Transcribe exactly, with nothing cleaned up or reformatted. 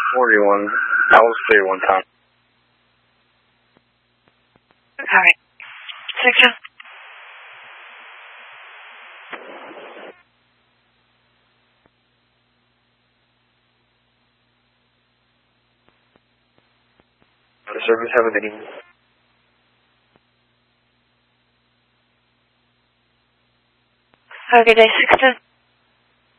forty-one. That was clear one time. Alright. Section. The service, have a good evening. Have a good day, Sixton.